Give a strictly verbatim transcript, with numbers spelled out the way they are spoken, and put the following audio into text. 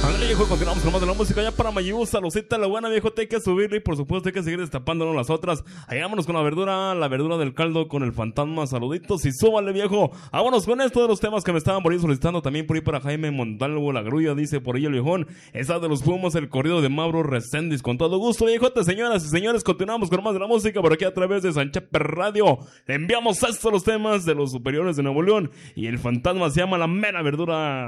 Ándale, viejo, continuamos con más de la música ya para Mayú. Saludcita, la buena, viejo, te hay que subirle y por supuesto hay que seguir destapándonos las otras. Ahí vámonos con la verdura, la verdura del caldo con el fantasma. Saluditos y súbale, viejo. Vámonos con esto de los temas que me estaban por ahí solicitando también por ahí para Jaime Montalvo, la grulla, dice por ahí el viejón. Esa de los Pumas, el corrido de Mauro Reséndiz. Con todo gusto, viejote, señoras y señores, continuamos con más de la música por aquí a través de Sanchepe Radio. Le enviamos estos los temas de los superiores de Nuevo León y el fantasma se llama La Mera Verdura.